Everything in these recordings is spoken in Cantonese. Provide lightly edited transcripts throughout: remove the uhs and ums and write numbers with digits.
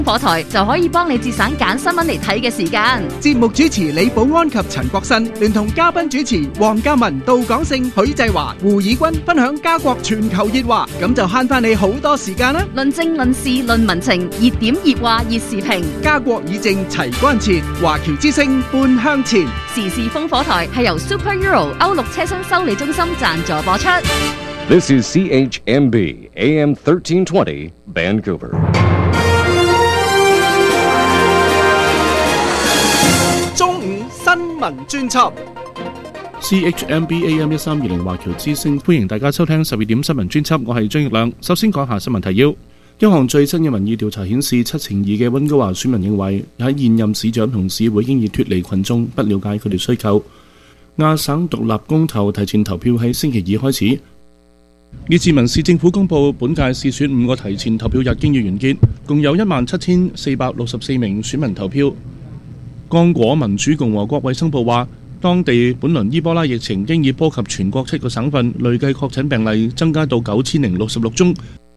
火台就可以幫你節省揀新聞嚟睇嘅時間。 節目主持李寶安及陳國新聯同嘉賓主持黃嘉文、杜廣勝、許濟華、胡以軍分享家國全球熱話，咁就慳翻你好多時間啦。 論政論事論民情，熱點熱話熱時評， 家國議政齊關切，華僑之聲半向前。 時事風火台係由 Super Euro 歐陸車身修理中心贊助播出。 This is CHMB AM 1320 Vancouver。 中午新聞專輯 CHMB AM 1320華僑之聲，歡迎大家收聽12點新聞專輯，我係張奕亮。首先講下新聞提要。一項最新嘅民意調查顯示，72%嘅溫哥華選民認為喺現任市長同市會經已脫離群眾，不了解佢哋需求。亞省獨立公投提前投票喺星期二開始。列治文市政府公布本屆市選5個提前投票日經已完結，共有17,464名選民投票。剛果民主共和國衛生部話，當地本輪伊波拉疫情經已波及全國7個省份，累計確診病例增加到9066宗。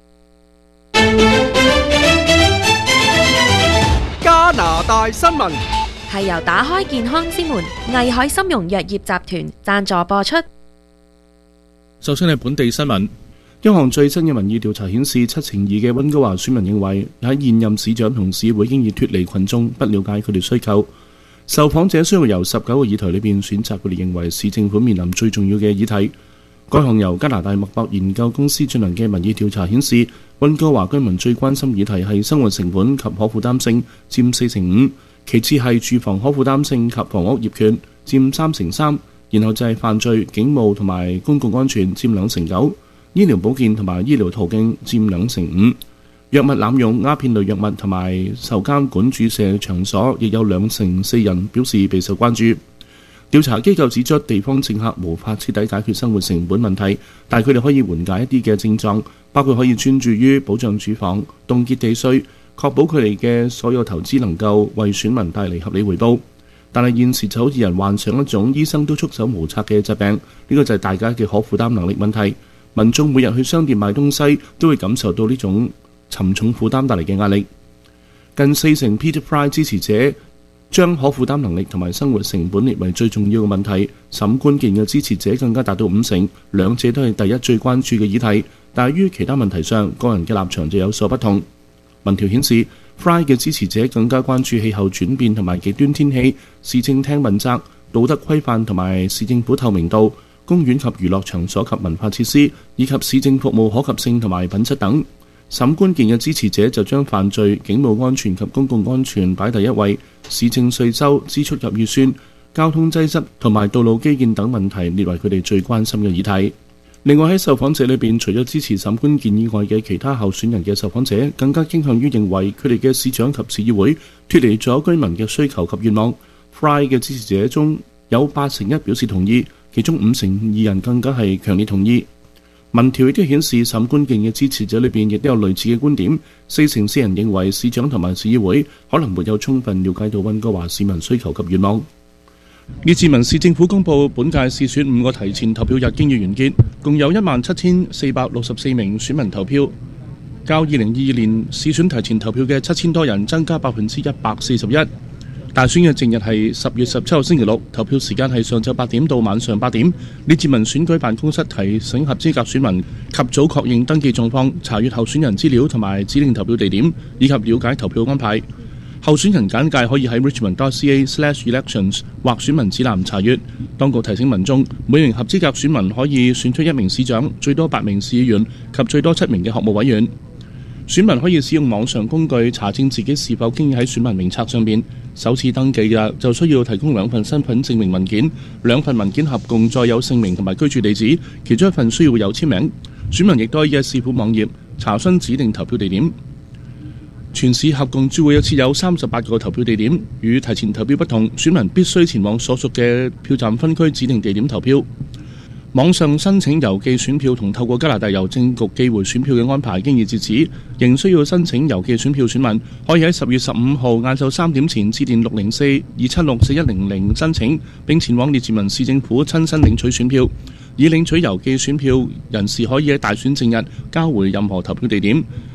加拿大新聞係由打開健康之門藝海參茸藥業集團贊助播出。 首先係本地新聞。一項最新嘅民意調查顯示，72%嘅溫哥華選民認為喺現任市長同市會經已脫離群眾，不了解佢哋需求。受訪者需要由19個議題裏邊選擇佢哋認為市政府面臨最重要嘅議題。該項由加拿大麥博研究公司進行嘅民意調查顯示，溫哥華居民最關心議題係生活成本及可負擔性，佔45%，其次係住房可負擔性及房屋業權，佔3%，然後就係犯罪、警務同埋公共安全，佔2%，醫療保健同埋醫療途徑佔2%，藥物濫用、鴉片類藥物同埋受監管注射場所亦有2%人表示備受關注。調查機構指出，地方政客無法徹底解決生活成本問題，但係佢哋可以緩解一啲嘅症狀，包括可以專注於保障住房、凍結地稅，確保佢哋嘅所有投資能夠為選民帶嚟合理回報。但係現時就好似人患上一種醫生都束手無策嘅疾病，呢個就係大家嘅可負擔能力問題。民眾每日去商店買東西都會感受到呢種沉重負擔帶嚟嘅壓力。近40%Peter Fry 支持者將可負擔能力同埋生活成本列為最重要嘅問題，審關鍵嘅支持者更加達到50%，兩者都係第一最關注嘅議題。但係於其他問題上，個人嘅立場就有所不同。民調顯示 Fry 嘅支持者更加關注氣候轉變同埋極端天氣、市政廳問責、道德規範同埋市政府透明度、公園及娛樂場所及文化設施，以及市政服務可及性同埋品質等。審關鍵嘅支持者就將犯罪、警務安全及公共安全擺第一位，市政稅收、支出及預算、交通擠塞同埋道路基建等問題列為佢哋最關心嘅議題。另外喺受訪者裏邊，除咗支持審關鍵以外嘅其他候選人嘅受訪者，更加傾向於認為佢哋嘅市長及市議會脫離咗居民嘅需求及願望。Fry 嘅支持者中有81%表示同意，其中52%人更加係強烈同意。民調亦都顯示，審關鍵嘅支持者裏邊亦都有類似嘅觀點，44%人認為市長同埋市議會可能沒有充分了解到溫哥華市民需求及願望。列治文市政府公布本屆市選5個提前投票日經已完結，共有17,464名選民投票，較2022年市選提前投票嘅7000多人增加141%。大選嘅正日係10月17號星期六，投票時間係上晝8點到晚上8點。列治文選舉辦公室提醒合資格選民及早確認登記狀況，查閱候選人資料同埋指定投票地點，以及了解投票安排。候選人簡介可以喺 richmond.ca/elections 或選民指南查閱。當局提醒民眾，每名合資格選民可以選出1名市長、最多8名市議員及最多7名嘅學務委員。選民可以使用網上工具查證自己是否經已喺選民名冊上邊。首次登記嘅就需要提供2份身份證明文件，2份文件合共載有姓名同埋居住地址，其中1份需要有簽名。選民亦都可以喺市府網頁查詢指定投票地點。全市合共將會設有38個投票地點，與提前投票不同，選民必須前往所屬嘅票站分區指定地點投票。網上申請郵寄選票同透過加拿大郵政局寄回選票嘅安排經已截止，仍需要申請郵寄選票選民可以喺10月15號晏晝3點前致電604-276-4100申請，並前往列治文市政府親身領取選票。已領取郵寄選票人士可以喺大選正日交回任何投票地點。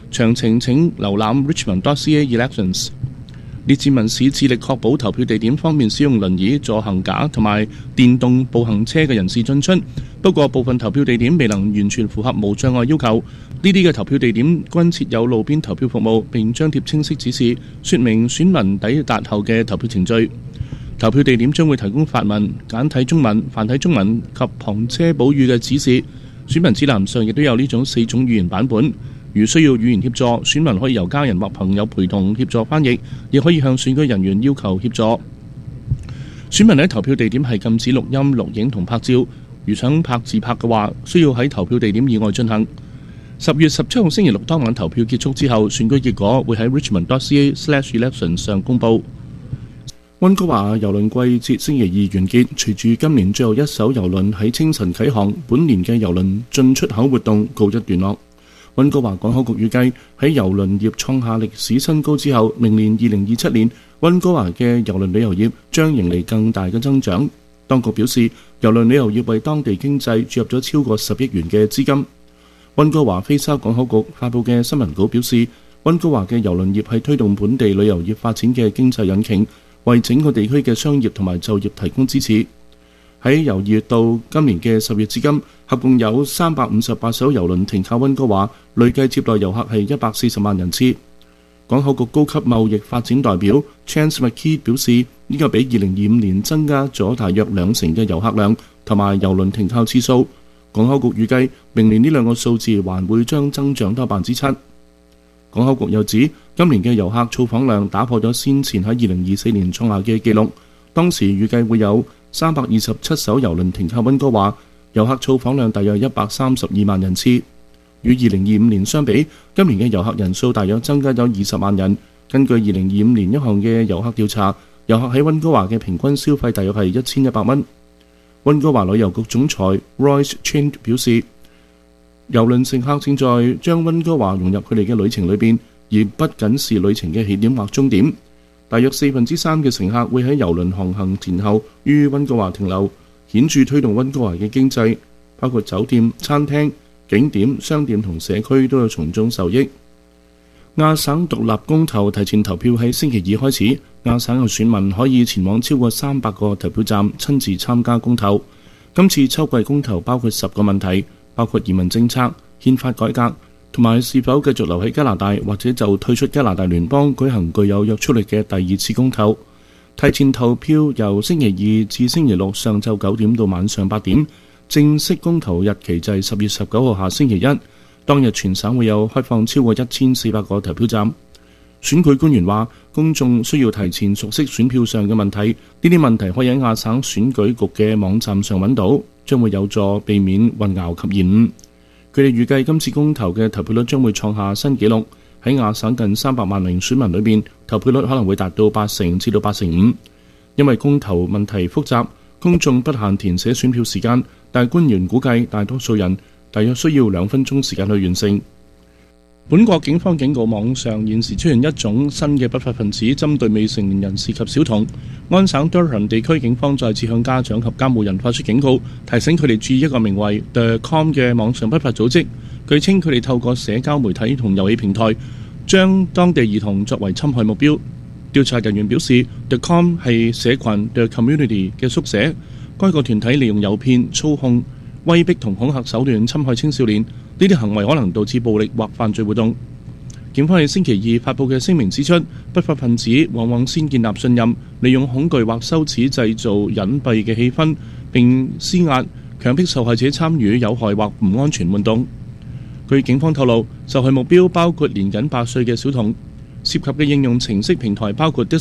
詳情請瀏覽 richmond.ca elections。列治文市致力確保投票地點方面使用輪椅、助行架同埋電動步行車嘅人士進出，不過部分投票地點未能完全符合無障礙要求。呢啲嘅投票地點均設有路邊投票服務，並張貼清晰指示，說明選民抵達後嘅投票程序。投票地點將會提供法文、簡體中文、繁體中文及旁遮補語嘅指示。選民指南上亦都有呢種4種語言版本。如需要語言協助，選民可以由家人或朋友陪同協助翻譯，亦可以向選舉人員要求協助。選民喺投票地點係禁止錄音、錄影同拍照。如想拍自拍嘅話，需要喺投票地點以外進行。10月17號星期六當晚投票結束之後，選舉結果會喺 richmond.ca/election 上公佈。溫哥華郵輪季節星期二完結，隨住今年最後一艘郵輪喺清晨啟航，本年嘅郵輪進出口活動告一段落。溫哥華港口局預計喺郵輪業創下歷史新高之後，明年2027年，溫哥華嘅郵輪旅遊業將迎嚟更大嘅增長。當局表示，郵輪旅遊業為當地經濟注入咗超過10億元嘅資金。溫哥華菲沙港口局發布嘅新聞稿表示，溫哥華嘅郵輪業係推動本地旅遊業發展嘅經濟引擎，為整個地區嘅商業同埋就業提供支持。喺由2月到今年嘅10月至今，合共有358艘郵輪停靠溫哥華，累計接待遊客係140萬人次。港口局高級貿易發展代表 Chance McKee 表示，呢個比2025年增加咗大約2成嘅遊客量同埋郵輪停靠次數。港口局預計明年呢兩個數字還會將增長多7%。港口局又指，今年嘅遊客造訪量打破咗先前喺2024年創下嘅紀錄，當時預計會有327艘郵輪停靠溫哥華，遊客造訪量大約132萬人次。與2025年相比，今年嘅遊客人數大約增加咗20萬人。根據2025年一項嘅遊客調查，遊客喺溫哥華嘅平均消費大約係1100蚊。溫哥華旅遊局總裁 Royce Chin 表示，郵輪乘客正在將溫哥華融入佢哋嘅旅程裏邊，而不僅是旅程嘅起點或終點。大約3%嘅乘客會喺郵輪航行前後於溫哥華停留，顯著推動溫哥華嘅經濟，包括酒店、餐廳、景點、商店同社區都有從中受益。亞省獨立公投提前投票喺星期二開始，亞省嘅選民可以前往超過300個投票站親自參加公投。今次秋季公投包括10個問題，包括移民政策、憲法改革同埋是否繼續留喺加拿大或者就退出加拿大聯邦舉行具有約束力嘅第2次公投。提前投票由星期二至星期六上晝9點到晚上8點，正式公投日期就係10月19號下星期一。當日全省會有開放超過1400個投票站。選舉官員話，公眾需要提前熟悉選票上嘅問題，呢啲問題可以喺亞省選舉局嘅網站上揾到，將會有助避免混淆及延誤。佢哋預計今次公投嘅投票率將會創下新紀錄，喺亞省近300萬名選民裏邊，投票率可能會達到80%至到85%。因為公投問題複雜，公眾不限填寫選票時間，但係官員估計大多數人大約需要2分鐘時間去完成。本國警方警告網上現時出現一種新嘅不法分子，針對未成年人士及小童。安省 Durham 地區警方再次向家長及監護人發出警告，提醒佢哋注意一個名為 The Com 嘅網上不法組織。據稱佢哋透過社交媒體同遊戲平台，將當地兒童作為侵害目標。調查人員表示 ，The Com 係社群 The Community 嘅縮寫。該個團體利用誘騙、操控、威逼同恐嚇手段侵害青少年，呢啲行為可能導致暴力或犯罪活動。警方喺星期二發布嘅聲明指出，不法分子往往先建立信任，利用恐懼或羞恥製造隱蔽嘅氣氛，並施壓強迫受害者參與有害或唔安全活動。據警方透露，受害目標包括年僅8歲嘅小童，涉及嘅應用程式平台包括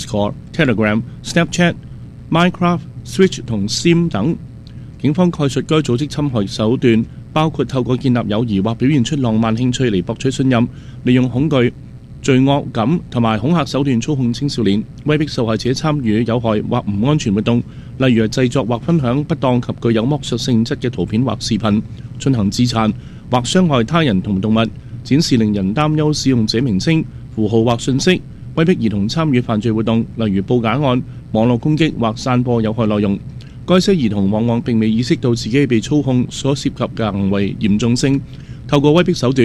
Discord、Telegram、Snapchat、Minecraft、Switch 同 Steam 等。警方概述該組織侵害手段包括透過建立友誼或表現出浪漫興趣嚟博取信任，利用恐懼、罪惡感同埋恐嚇手段操控青少年，威逼受害者參與有害或唔安全活動，例如製作或分享不當及具有剝削性質嘅圖片或視頻，進行自殘或傷害他人同動物，展示令人擔憂使用者名稱、符號或信息，威逼兒童參與犯罪活動，例如報假案、網絡攻擊或散播有害內容。該些兒童往往並未意識到自己被操控所涉及嘅行為嚴重性，透過威逼手段，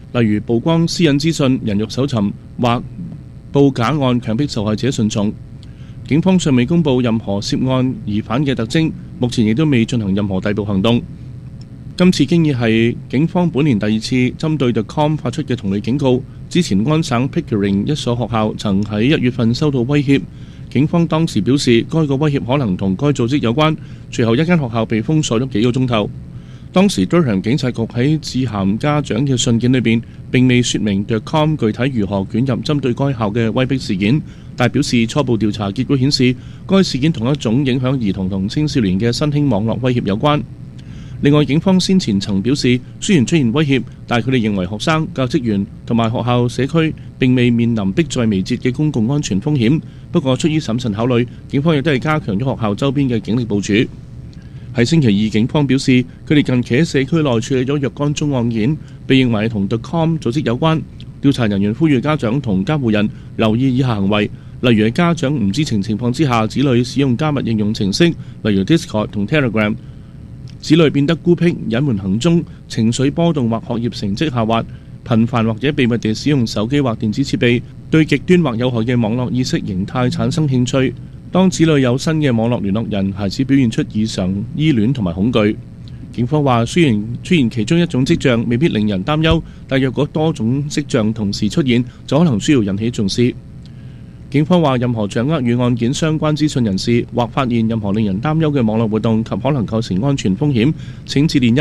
例如曝光私隱資訊、人肉搜尋或報假案強迫受害者順從。警方尚未公布任何涉案疑犯嘅特徵，目前亦都未進行任何逮捕行動。今次經已係警方本年第二次針對 The.com 發出嘅同類警告。之前安省 Pickering 一所學校曾喺1月份收到威脅，警方當時表示該個威脅可能同該組織有關，隨後一間學校被封鎖咗幾個鐘頭。當時 Durham 警察局喺致函家長嘅信件裏邊並未說明 The.com 具體如何捲入針對該校嘅威逼事件，但表示初步調查結果顯示該事件同一種影響兒童同青少年嘅新興網絡威脅有關。另外，警方先前曾表示，雖然出現威脅，但佢哋認為學生、教職員同埋學校社區並未面臨迫在眉睫嘅公共安全風險。不過，出於審慎考慮，警方亦都係加強咗學校周邊嘅警力部署。喺星期二，警方表示，佢哋近期喺社區內處理咗若干宗案件，被認為同 The.com 組織有關。調查人員呼籲家長同監護人留意以下行為，例如喺家長唔知情情況之下，子女使用加密應用程式，例如 Discord 同 Telegram。子女變得孤僻、隱瞞行蹤、情緒波動或學業成績下滑，頻繁或者秘密地使用手機或電子設備，對極端或有害嘅網絡意識形態產生興趣。當子女有新嘅網絡聯絡人，孩子表現出異常依戀同埋恐懼。警方話，雖然出現其中一種跡象未必令人擔憂，但若果多種跡象同時出現，就可能需要引起重視。警方話，任何掌握與案件相關資訊人士或發現任何令人擔憂嘅網絡活動及可能構成安全風險，請致電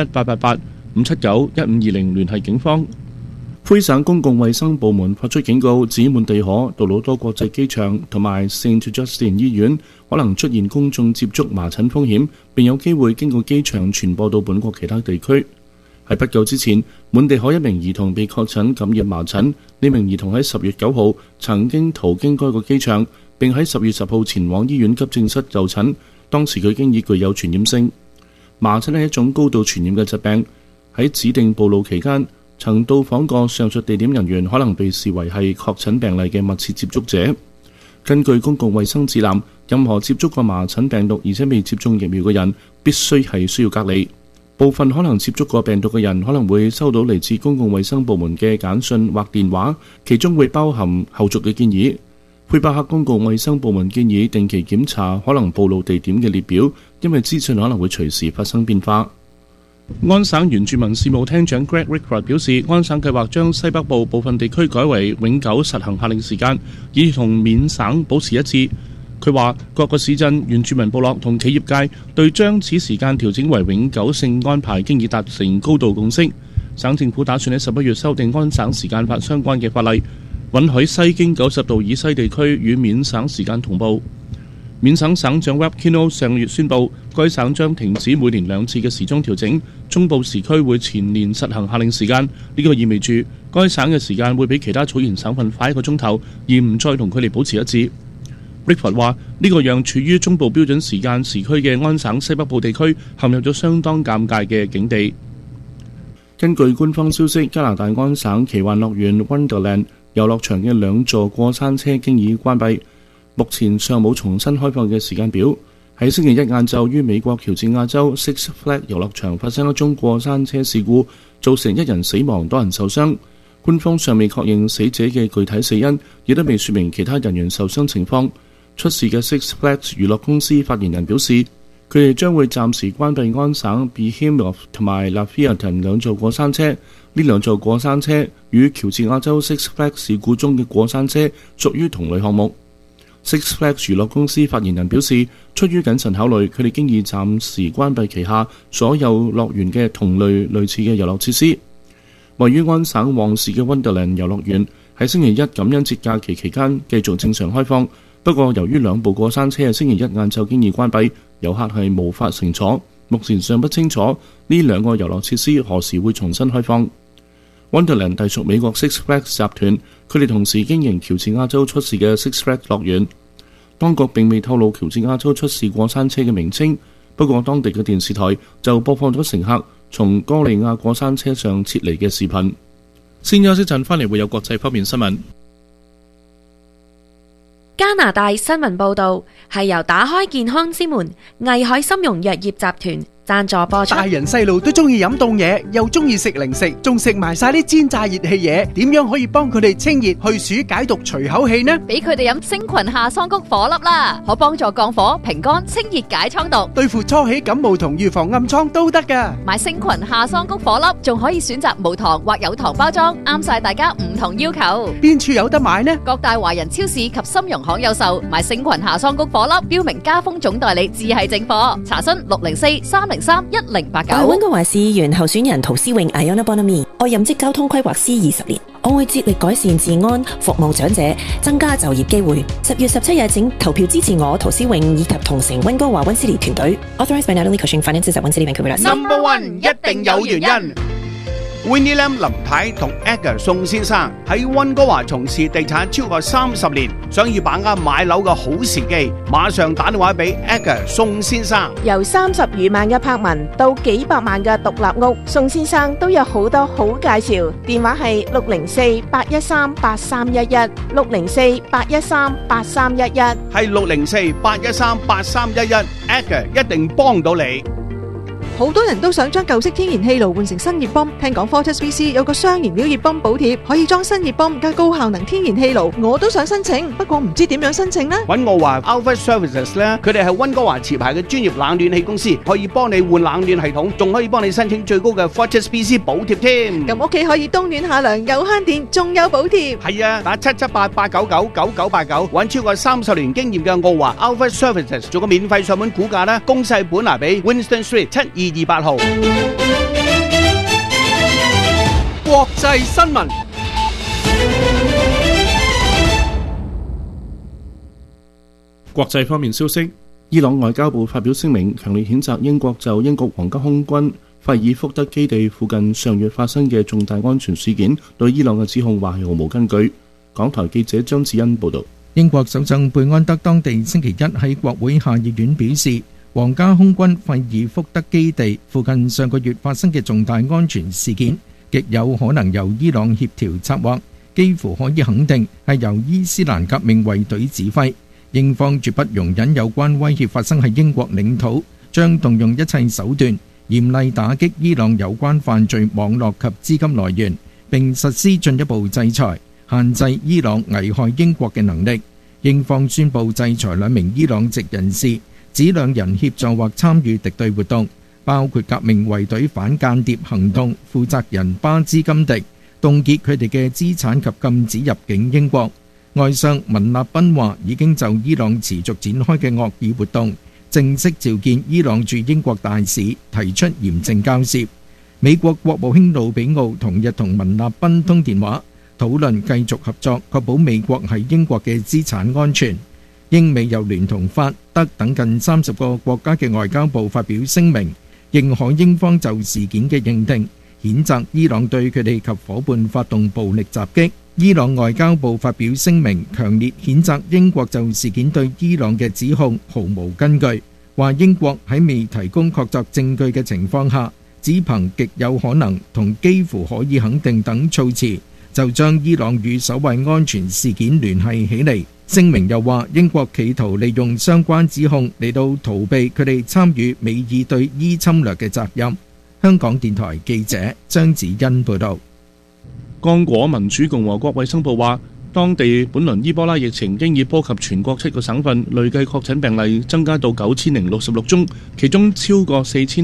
1888-579-1520聯繫警方。魁省公共衛生部門發出警告，指滿地可、杜魯多國際機場同埋 St. Justin 醫院可能出現公眾接觸麻疹風險，並有機會經過機場傳播到本國其他地區。喺不久之前，滿地可一名兒童被確診感染麻疹。呢名兒童喺10月9號曾經途經該個機場，並喺10月10號前往醫院急症室就診。當時佢經已具有傳染性。麻疹係一種高度傳染嘅疾病。喺指定暴露期間，曾到訪過上述地點人員可能被視為係確診病例嘅密切接觸者。根據公共衛生指南，任何接觸過麻疹病毒而且未接種疫苗嘅人，必須係需要隔離。部分可能接觸過病毒嘅人可能會收到嚟自公共衛生部門嘅簡訊或電話，其中會包含後續嘅建議。魁北克公共衛生部門建議定期檢查可能暴露地點嘅列表，因為資訊可能會隨時發生變化。安省原住民事務廳長 Greg Rickford 表示，安省計劃將西北部部分地區改為永久實行夏令時間，以同緬省保持一致。佢話各個市鎮、原住民部落同企業界對將此時間調整為永久性安排經已達成高度共識。省政府打算喺11月修訂安省時間法相關嘅法例，允許西經90度以西地區與緬省時間同步。緬省省長 Wab Kino 上個月宣布，該省將停止每年2次嘅時鐘調整，中部時區會全年實行夏令時間。呢個意味住該省嘅時間會比其他草原省份快1個鐘頭，而唔再同佢哋保持一致。Rickford 話：呢個讓處於中部標準時間時區嘅安省西北部地區陷入咗相當尷尬嘅境地。根據官方消息，加拿大安省奇幻樂園 Wonderland 遊樂場嘅2座過山車經已關閉，目前尚冇重新開放嘅時間表。喺星期一晏晝，於美國喬治亞州 Six Flags 遊樂場發生一宗過山車事故，造成1人死亡，多人受傷。官方尚未確認死者嘅具體死因，亦都未說明其他人員受傷情況。出事嘅 Six Flags 娛樂公司發言人表示，佢哋將會暫時關閉安省 Behemoth 同埋 Lafayette 2座過山車。呢2座過山車與喬治亞州 Six Flags 事故中嘅過山車屬於同類項目。Six Flags 娛樂公司發言人表示，出於謹慎考慮，佢哋經已暫時關閉旗下所有樂園嘅同類似嘅遊樂設施。位於安省旺市嘅 Wonderland 遊樂園喺星期一感恩節假期期間繼續正常開放。不過，由於2部過山車喺星期一晏晝經已關閉，遊客係無法乘坐。目前尚不清楚呢2個遊樂設施何時會重新開放。Wonderland 隸屬美國 Six Flags 集團，佢哋同時經營喬治亞州出事嘅 Six Flags 樂園。當局並未透露喬治亞州出事過山車嘅名稱，不過當地嘅電視台就播放咗乘客從哥利亞過山車上撤離嘅視頻。先休息陣，翻嚟會有國際方面新聞。 加拿大新聞報導係由打開健康之門、藝海參茸藥業集團、 贊助播出。 大人細路都中意飲凍嘢，又中意食零食，仲食埋晒啲煎炸熱氣嘢，點樣可以幫佢哋清熱去暑解毒除口氣呢？ 俾佢哋飲星群夏桑菊顆粒啦，可幫助降火、平肝、清熱解瘡毒， 對付初起感冒同預防暗瘡都得噶。 買星群夏桑菊顆粒，仲可以選擇無糖或有糖包裝，啱晒大家唔同要求。 邊處有得買呢？ 各大華人超市及參茸行有售。買星群夏桑菊顆粒，標明家風總代理，只係正貨。查詢604-303-1089。 我係溫哥華市議員候選人陶思穎 Iona Bonami， 我任職交通規劃師20年，我會致力改善治安、服務長者、增加就業機會。10月17日請投票支持我陶思穎以及同城溫哥華溫斯利團隊。Authorized by Natalie Cushing Finances at 溫斯利 Vancouver. Number one 一定有原因。Winnie Lam 林太同 Edgar 宋先生喺溫哥華從事地產超過30年，想要把握買樓嘅好時機，馬上打電話俾 Edgar 宋先生。 由30餘萬嘅柏文到幾百萬嘅獨立屋，宋先生都有好多好介紹。電話係604-813-8311 604-813-8311，係 604-813-8311 Edgar 一定幫到你。 好多人都想將舊式天然氣爐換成新熱泵，聽講 Fortis BC 有個雙燃料熱泵補貼，可以裝新熱泵加高效能天然氣爐，我都想申請，不過唔知點樣申請呢？ 揾我話 Alpha Services 咧，佢哋係溫哥華持牌嘅專業冷暖氣公司，可以幫你換冷暖系統，仲可以幫你申請最高嘅 Fortis BC 補貼添。 咁屋企可以冬暖夏涼，又慳電，仲有補貼。 係啊，打778-899-9989，揾超過30年經驗嘅澳華 Alpha Services 做個免費上門估價啦，公細本拿俾 Winston Street 7228號。 國際新聞。 國際方面消息，伊朗外交部發表聲明，強烈譴責英國就英國皇家空軍費爾福德基地附近上月發生嘅重大安全事件，對伊朗嘅指控話係毫無根據。港台記者張子欣報導。 英國首相貝安德當地星期一喺國會下議院表示，皇家空軍費爾福德基地附近上個月發生嘅重大安全事件，極有可能由伊朗協調策劃，幾乎可以肯定係由伊斯蘭革命衛隊指揮。英方絕不容忍有關威脅發生喺英國領土，將動用一切手段嚴厲打擊伊朗有關犯罪網絡及資金來源，並實施進一步制裁，限制伊朗危害英國嘅能力。英方宣布制裁2名伊朗籍人士，指兩人協助或參與敵對活動，包括革命衛隊反間諜行動負責人巴茲金迪，凍結佢哋嘅資產及禁止入境英國。外相文納賓話已經就伊朗持續展開嘅惡意活動，正式召見伊朗駐英國大使，提出嚴正交涉。美國國務卿魯比奧同日同文納賓通電話，討論繼續合作，確保美國喺英國嘅資產安全。英美又聯同法德等近30個國家嘅外交部發表聲明，認可英方就事件嘅認定，譴責伊朗對佢哋及夥伴發動暴力襲擊。伊朗外交部發表聲明，強烈譴責英國就事件對伊朗嘅指控毫無根據，話英國喺未提供確鑿證據嘅情況下，只憑極有可能同幾乎可以肯定等措辭，就將伊朗與所謂安全事件聯繫起嚟。聲明又話，英國企圖利用相關指控嚟到逃避佢哋參與美伊對伊侵略嘅責任。香港電台記者張子欣報導。 剛果民主共和國衛生部話，當地本輪伊波拉疫情經已波及全國7個省份，累計確診病例增加到9066宗，其中超過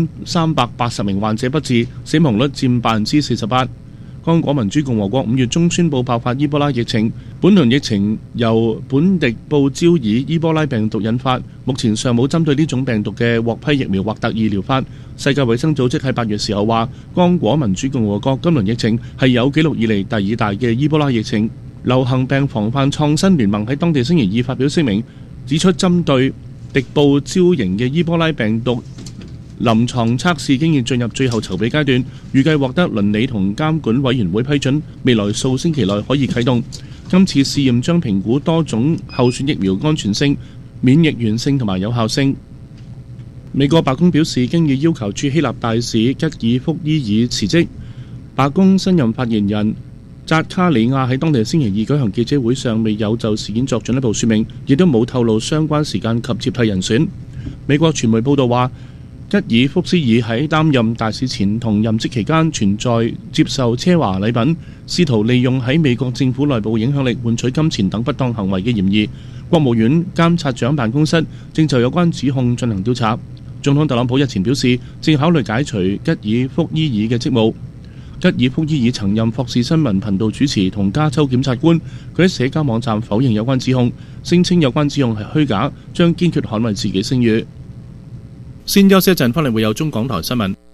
4380名患者不治，死亡率佔48%。剛果民主共和國5月中宣布爆發伊波拉疫情，本輪疫情由本迪布焦耳伊波拉病毒引發，目前尚冇針對呢種病毒嘅獲批疫苗或特異療法。世界衛生組織喺8月時候話，剛果民主共和國今輪疫情係有紀錄以嚟第2大嘅伊波拉疫情。流行病防範創新聯盟喺當地星期2發表聲明，指出針對迪布焦型嘅伊波拉病毒臨床測試經已進入最後籌備階段，預計獲得倫理同監管委員會批准，未來數星期內可以啟動。今次試驗將評估多種候選疫苗安全性、免疫原性同埋有效性。美國白宮表示，經已要求駐希臘大使吉爾福伊爾辭職。白宮新任發言人扎卡里亞喺當地星期2舉行記者會上，未有就事件作進一步說明，亦都冇透露相關時間及接替人選。美國傳媒報道話， 吉爾福斯爾喺擔任大使前同任職期間存在接受奢華禮品，試圖利用喺美國政府內部影響力換取金錢等不當行為嘅嫌疑。國務院監察長辦公室正就有關指控進行調查。總統特朗普日前表示，正考慮解除吉爾福伊爾嘅職務。吉爾福伊爾曾任霍士新聞頻道主持同加州檢察官，佢喺社交網站否認有關指控，聲稱有關指控係虛假，將堅決捍衛自己聲譽。先休息一陣，翻嚟會有中港台新聞。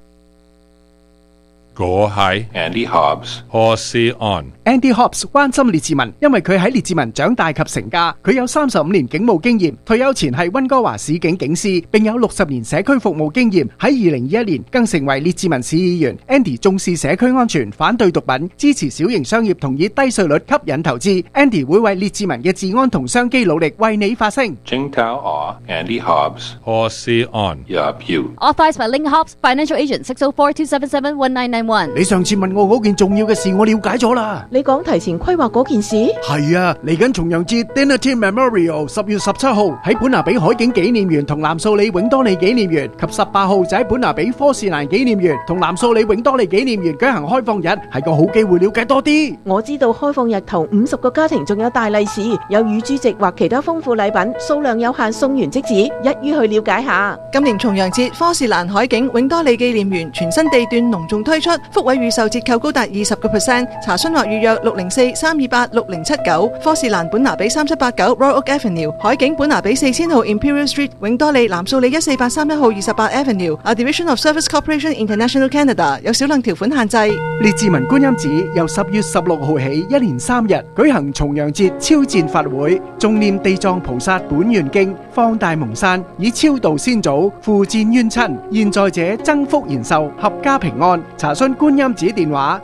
我係 Andy Hobbs， 何士安。 Andy Hobbs 關心列治文，因為佢喺列治文長大及成家。佢有35年警務經驗，退休前係溫哥華市警警司，並有60年社區服務經驗。喺2021年更成為列治文市議員。Andy 重視社區安全，反對毒品，支持小型商業同以低稅率吸引投資。Andy 會為列治文嘅治安同商機努力，為你發聲。 Jing Tao or Andy Hobbs， 何士安。Yup you。 Authorized by Link Hobbs, Financial Agent 604-277-1991。 你上次問我嗰件重要嘅事，我了解咗啦。 你講提前規劃嗰件事？ 係啊，嚟緊重陽節 Dinner Team Memorial 10月17號喺本拿比海景紀念園同藍素里永多利紀念園，及18號就喺本拿比科士蘭紀念園同藍素里永多利紀念園舉行開放日，係個好機會了解多啲。 我知道開放日頭50個家庭仲有大利是，有乳豬席或其他豐富禮品，數量有限，送完即止，一於去了解下。 今年重陽節，科士蘭海景永多利紀念園全新地段隆重推出，福位預售折扣高達20%，查詢或預約604-328-6079，科士蘭本拿比3789 Royal Oak Avenue， 海景本拿比4000號 Imperial Street， 永多利藍素里14831號28 Avenue，A Division of Service Corporation International Canada， 有少量條款限制。 列治文觀音寺由10月16號起一連3日舉行重陽節超薦法會，誦念地藏菩薩本願經，放大蒙山，以超度先祖，扶薦冤親，現在者增福延壽，合家平安。查詢觀音寺電話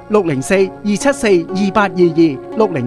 604-274-2822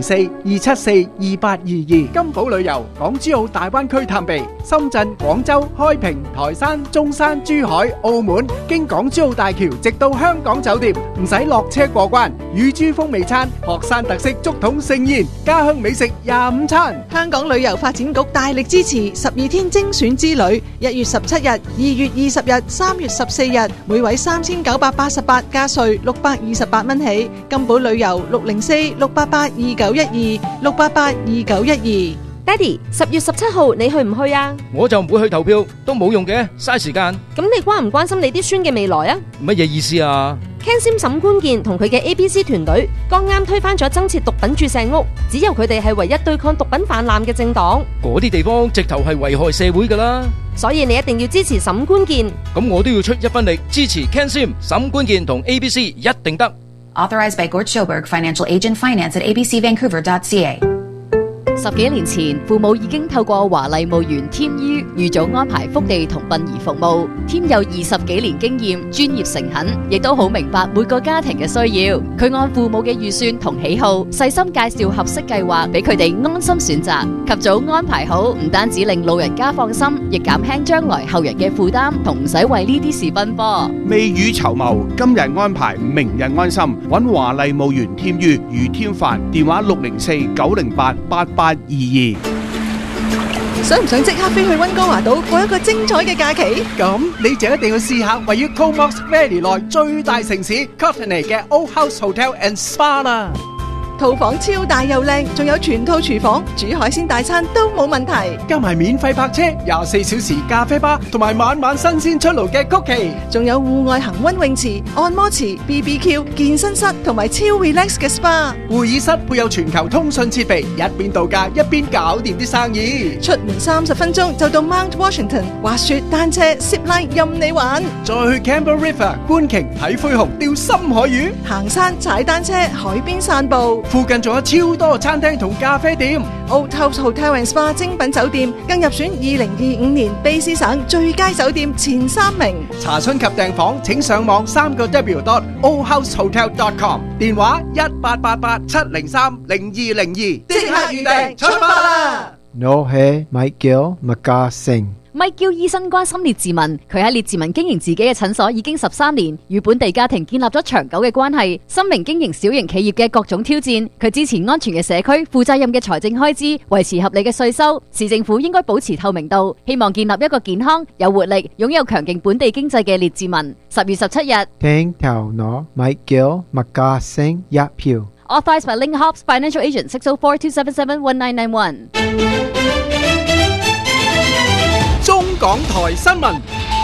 604-274-2822。金寶旅遊港珠澳大灣區探秘，深圳、廣州、開平、台山、中山、珠海、澳門，經港珠澳大橋直到香港酒店，唔使落車過關。乳豬風味餐、學山特色竹筒盛宴、家鄉美食25餐。 香港旅遊發展局大力支持12天精選之旅，1月17日、2月20日、3月14日，每位3988加稅628蚊起。金寶旅遊604-688-2912 688-2912。 爹哋，10月17號你去唔去啊？ 我就唔會去投票，都冇用嘅，嘥時間。 咁你關唔關心你啲孫嘅未來啊？ 乜嘢意思啊 ？Ken Sim 沈官健同佢嘅 ABC 團隊剛啱推翻咗增設毒品注射屋，只有佢哋係唯一對抗毒品泛濫嘅政黨。 嗰啲地方直頭係危害社會㗎啦。 所以你一定要支持沈官健。 咁我都要出一分力支持 Ken Sim 沈官健同 ABC， 一定得。 Authorized by Gord Schoberg, Financial Agent, Finance at abcvancouver.ca。 10幾年前，父母已經透過華麗墓園添於預早安排福地同殯儀服務。添有20幾年經驗，專業誠懇，亦都好明白每個家庭嘅需要。佢按父母嘅預算同喜好，細心介紹合適計劃俾佢哋安心選擇。及早安排好，唔單止令老人家放心，亦減輕將來後人嘅負擔，同唔使為呢啲事奔波。 未雨綢繆，今日安排，明日安心。揾華麗墓園添於余添凡，電話604-908-8822。 想唔想即刻飛去溫哥華島過一個精彩嘅假期？ 咁你就一定要試下位於 Comox Valley 內最大城市 Courtenay 嘅 Old House Hotel and Spa 啦。 套房超大又靚，仲有全套廚房，煮海鮮大餐都冇問題。 加埋免費泊車、24小時咖啡吧，同埋晚晚新鮮出爐嘅曲奇， 仲有戶外恒溫泳池、按摩池、BBQ、健身室同埋超 relax 嘅 SPA。 會議室配有全球通訊設備，一邊度假一邊搞掂啲生意。 出門30分鐘就到 Mount Washington， 滑雪、單車、zip line 任你玩。 再去 Campbell River 觀鯨、睇灰熊、釣深海魚， 行山、踩單車、海邊散步。 附近仲有超多餐廳同咖啡店。 Old House Hotel and Spa 精品酒店更入選2025年卑詩省最佳酒店前3名。 查詢及訂房請上網3w.oldhousehotel.com， 電話1888-703-0202，即刻預訂出發啦！ 我係 Michael Makassing。 Mike Gill 醫生關心列治文，佢喺列治文經營自己嘅診所已經13年，與本地家庭建立咗長久嘅關係。深明經營小型企業嘅各種挑戰，佢支持安全嘅社區、負責任嘅財政開支、維持合理嘅稅收。市政府應該保持透明度，希望建立一個健康、有活力、擁有強勁本地經濟嘅列治文。10月17日， 聽頭攞 Mike Gill 麥家聲一票。 Authorized by Link Hobbs Financial Agent 604-277-1991。 中港台新聞。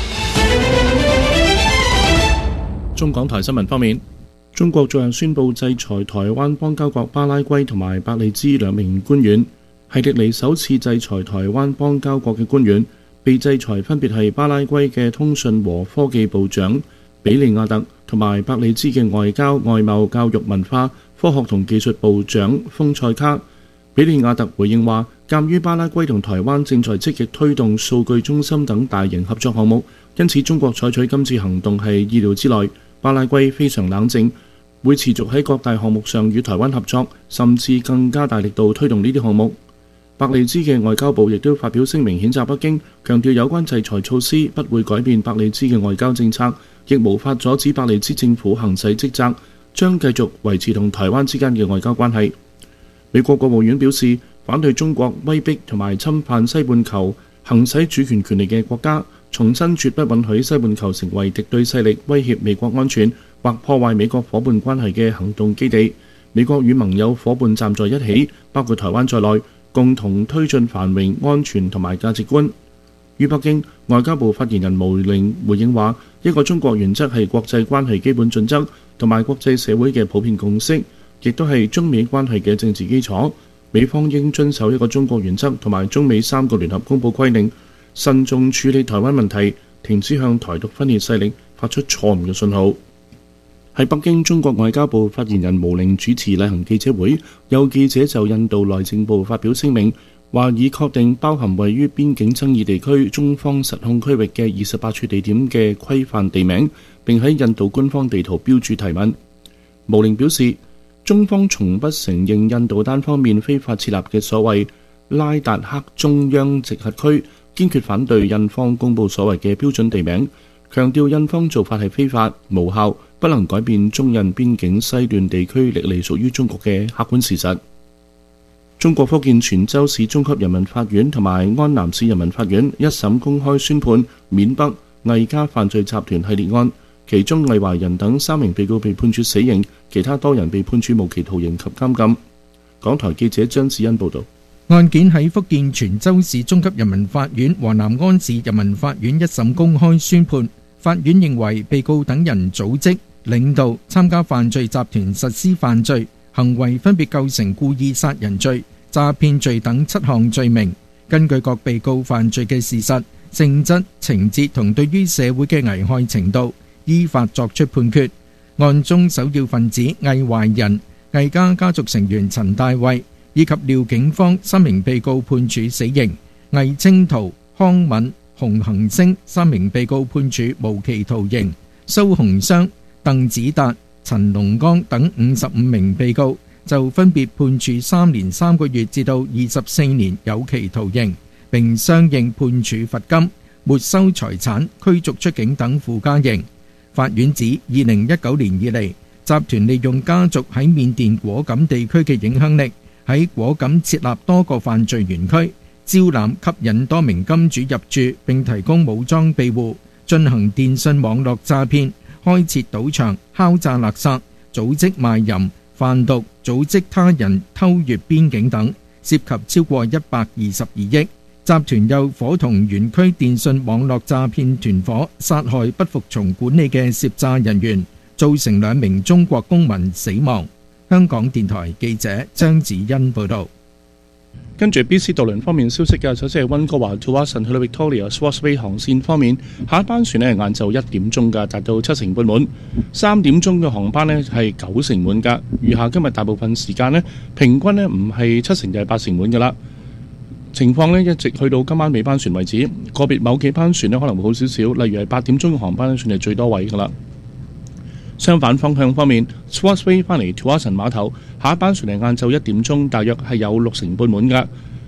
中港台新聞方面，中國昨日宣布制裁台灣邦交國巴拉圭同埋伯利茲2名官員，係歷嚟首次制裁台灣邦交國嘅官員。被制裁分別係巴拉圭嘅通訊和科技部長比利亞特同埋伯利茲嘅外交、外貿、教育、文化、科學同技術部長豐塞卡。比利亞特回應話，鑑於巴拉圭同台灣正在積極推動數據中心等大型合作項目，因此中國採取今次行動係意料之內。巴拉圭非常冷靜，會持續喺各大項目上與台灣合作，甚至更加大力度推動呢啲項目。伯利茲嘅外交部亦都發表聲明譴責北京，強調有關制裁措施不會改變伯利茲嘅外交政策，亦無法阻止伯利茲政府行使職責，將繼續維持同台灣之間嘅外交關係。美國國務院表示，反對中國威逼同埋侵犯西半球行使主權權利嘅國家，重申絕不允許西半球成為敵對勢力威脅美國安全或破壞美國伙伴關係嘅行動基地。美國與盟友伙伴站在一起，包括台灣在內，共同推進繁榮、安全同埋價值觀。於北京，外交部發言人毛寧回應話，一個中國原則係國際關係基本準則同埋國際社會嘅普遍共識，亦都係中美關係嘅政治基礎。美方應遵守一個中國原則同埋中美3個聯合公報規定，慎重處理台灣問題，停止向台獨分裂勢力發出錯誤嘅信號。喺北京，中國外交部發言人毛寧主持例行記者會，有記者就印度內政部發表聲明，話已確定包含位於邊境爭議地區中方實控區域嘅28處地點嘅規範地名，並喺印度官方地圖標註提問。毛寧表示，中方從不承認印度單方面非法設立嘅所謂拉達克中央直轄區，堅決反對印方公佈所謂嘅標準地名，強調印方做法係非法無效，不能改變中印邊境西段地區歷嚟屬於中國嘅客觀事實。中國福建泉州市中級人民法院同埋安南市人民法院一審公開宣判緬北魏家犯罪集團系列案，其中魏懷仁等3名被告被判處死刑，其他多人被判處無期徒刑及監禁。港台記者張子欣報道。 案件喺福建泉州市中級人民法院和南安市人民法院一審公開宣判，法院認為被告等人組織、領導、參加犯罪集團實施犯罪行為，分別構成故意殺人罪、詐騙罪等7項罪名。根據各被告犯罪嘅事實、性質、情節同對於社會嘅危害程度，依法作出判決。案中首要分子魏懷仁、魏家家族成員陳大衛以及廖景芳3名被告判處死刑，魏清濤、康敏、洪恒星3名被告判處無期徒刑，蘇鴻湘、鄧子達、陳龍剛等55名被告就分別判處3年3個月至到24年有期徒刑，並相應判處罰金、沒收財產、驅逐出境等附加刑。法院指2019年以嚟，集團利用家族喺緬甸果敢地區嘅影響力，喺果敢設立多個犯罪園區，招攬吸引多名金主入住，並提供武裝庇護，進行電信網絡詐騙，開設賭場、敲詐勒索、組織賣淫、販毒、組織他人偷越邊境等，涉及超過122億。集團又夥同園區電信網絡詐騙團夥，殺害不服從管理嘅涉詐人員，造成2名中國公民死亡。香港電台記者張子欣報道。 跟住 BC 渡輪方面消息嘅，首先係溫哥華 Tsawwassen 去到 Victoria Swansway 航線方面，下一班船呢係晏晝1點鐘㗎，達到70%半滿。3點鐘嘅航班呢係90%滿㗎。餘下今日大部分時間呢，平均呢唔係70%就係80%滿㗎啦。情況呢一直去到今晚尾班船為止，個別某幾班船呢可能會好少少，例如係8點鐘嘅航班呢算係最多位㗎啦。相反方向方面 ，Swansway 翻嚟 Tsawwassen 碼頭，下一班船係晏晝1點鐘，大約係有60%半滿㗎。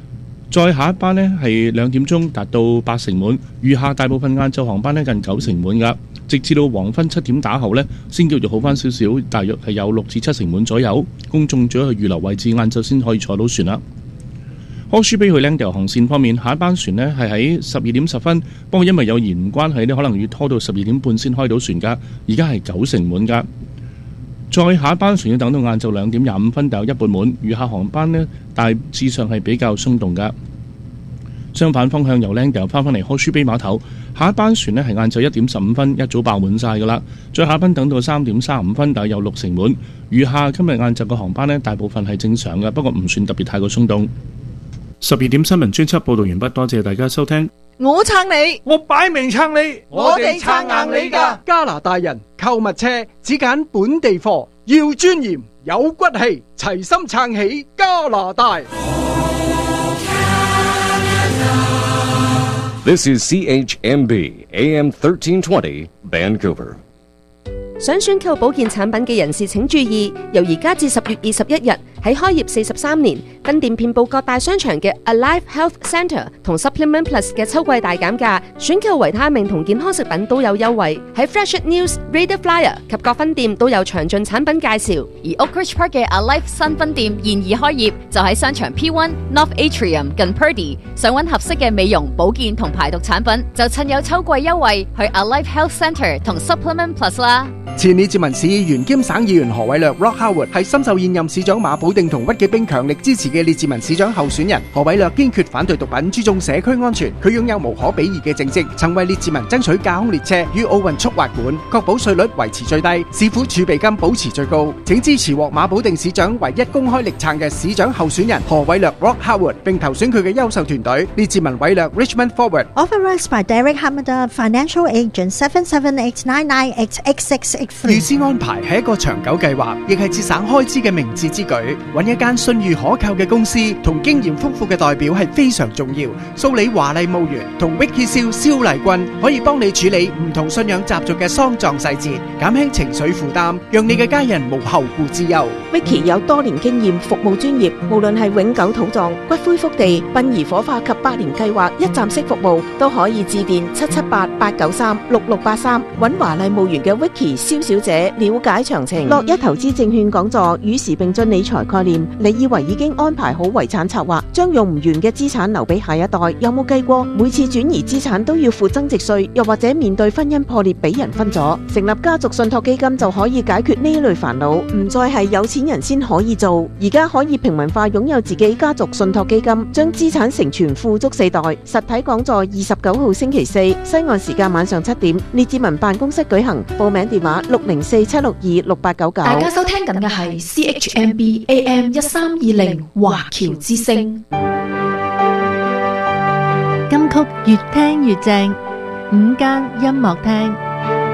再下一班呢係2點鐘達到8成滿，餘下大部分晏晝航班呢近9成滿㗎。直至到黃昏7點打後呢，先叫做好翻少少，大約係有6至7成滿左右。公眾最好去預留位置，晏晝先可以坐到船啦。柯舒比去靚島航線方面，下一班船呢係喺12點10分，不過因為有延誤關係呢，可能要拖到12點半先開到船㗎。而家係9成滿㗎。再下一班船要等到晏晝2點25分，大約一半滿。餘下航班呢，大致上係比較鬆動㗎。相反方向由靚島翻嚟柯舒比碼頭，下一班船呢係晏晝1點15分，一早爆滿晒㗎啦。再下一班等到3點35分，大約有6成滿。餘下今日晏晝嘅航班呢，大部分係正常嘅，不過唔算特別太過鬆動。12點新聞專輯報導完畢，多謝大家收聽。 我撐你， 我擺明撐你， 我哋撐硬你㗎。 加拿大人購物車只揀本地貨，要尊嚴有骨氣，齊心撐起加拿大。 This is CHMB AM 1320 Vancouver. 想選購保健產品嘅人士請注意，由而家至10月21日，喺開業43年，分店遍佈各大商場嘅 Alive Health Centre 同 Supplement Plus 嘅秋季大減價，選購維他命同健康食品都有優惠。喺 Fresh News、Radio Flyer 及各分店都有詳盡產品介紹。 而 Oak Ridge Park 嘅 Alive 新分店現已開業，就喺商場 P1 North Atrium 近 Purdy。想揾合適嘅美容、保健同排毒產品，就趁有秋季優惠去 Alive Health Centre 同 Supplement Plus 啦。 前列治文市議員兼省議員何偉略 Rock Howard 係深受現任市長馬寶定同屈紀冰強力支持嘅列治文市長候選人。何偉略堅決反對毒品，注重社區安全。佢擁有無可比擬嘅政績，曾為列治文爭取架空列車與奧運速滑館，確保稅率維持最低，市府儲備金保持最高。請支持獲馬寶定市長唯一公開力撐嘅市長候選人何偉略 Rock Howard， 並投選佢嘅優秀團隊列治文偉略 Richmond Forward。 Authorized by Derek Hamada, Financial Agent 77899886683。 預先安排係一個長久計劃，亦係節省開支嘅明智之舉。揾一間信譽可靠嘅公司同經驗豐富嘅代表係非常重要。蘇里華麗墓園同 Vicky 蕭麗君可以幫你處理唔同信仰習俗嘅喪葬細節，減輕情緒負擔，讓你嘅家人無後顧之憂。 Vicky 有多年經驗，服務專業，無論係永久土葬、骨灰福地、殯儀火化及百年計劃一站式服務，都可以致電778-893-6683揾華麗墓園嘅 Vicky 蕭小姐了解詳情。樂一投資證券講座與時並進理財概念，你以為已經安排好遺產策劃，將用唔完嘅資產留俾下一代？有冇計過每次轉移資產都要付增值稅，又或者面對婚姻破裂俾人分咗？成立家族信託基金就可以解決呢類煩惱，唔再係有錢人先可以做，而家可以平民化擁有自己家族信託基金，將資產承傳富足4代。實體講座29號星期四，西岸時間晚上7點，列治文辦公室舉行，報名電話604-762-6899。 大家收聽緊嘅係 CHMB AM 1320華僑之聲。 金曲越聽越正，午間音樂廳。